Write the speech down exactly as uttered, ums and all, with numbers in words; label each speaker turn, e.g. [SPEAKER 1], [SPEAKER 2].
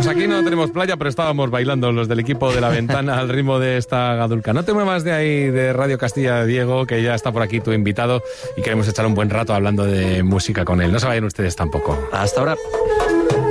[SPEAKER 1] aquí no tenemos playa, pero estábamos bailando los del equipo de La Ventana al ritmo de esta gadulca. No te muevas de ahí, de Radio Castilla, Diego, que ya está por aquí tu invitado y queremos echar un buen rato hablando de música con él. No se vayan ustedes tampoco.
[SPEAKER 2] Hasta ahora.